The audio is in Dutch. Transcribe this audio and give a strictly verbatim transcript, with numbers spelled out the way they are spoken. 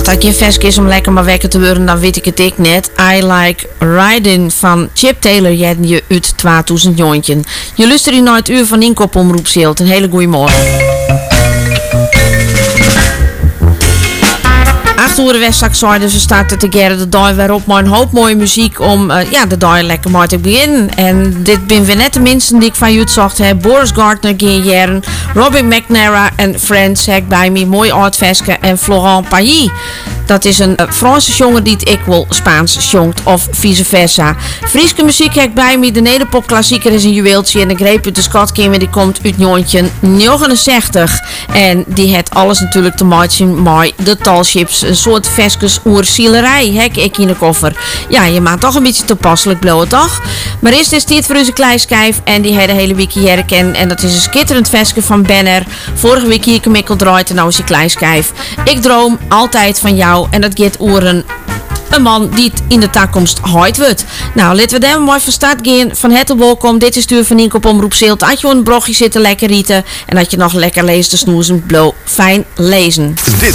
dat geen vers is om lekker maar wekker te worden, dan weet ik het ik net. I Like Riding van Chip Taylor, jij je uit tweeduizend negen. Je luistert hier naar het uur van Inkop Omroep Zilt. Een hele goeie morgen. acht uur Westzak dus we starten together de dag waarop maar een hoop mooie muziek om uh, ja, de dag lekker maar te beginnen. En dit ben weer net de minsten die ik van jullie zocht heb. Boris Gardner, Geen Jaren, Robin McNamara en Friends heb bij me. Mooi Oud Veske en Florent Pagny. Dat is een uh, Franse jongen die het ik wil Spaans jongt of vice versa. Frieske muziek heb bij me. De nederpopklassieker is een juweeltje en de greep uit de Scotkimer die komt uit negentien negenenzestig. En die heeft alles natuurlijk te maken met de Talships. Een soort veskes oerzielerij hek ik in de koffer. Ja, je maakt toch een beetje toepasselijk blauwe toch? Maar eerst is dit voor onze kleiskijf en die hele hele week hier ken. En dat is een skitterend veske van Benner. Vorige week hier ik Mikkel draait en nou is die kleiskijf. Ik droom altijd van jou en dat gaat oeren. Een man die het in de toekomst hooit wordt. Nou, laten we dan mooi van start gaan. Van harte welkom. Dit is de uur van Inkop Omroep Zilt. Had je een brochje zitten lekker rieten. En dat je nog lekker leest te snoezen. Blow. Fijn lezen. Dit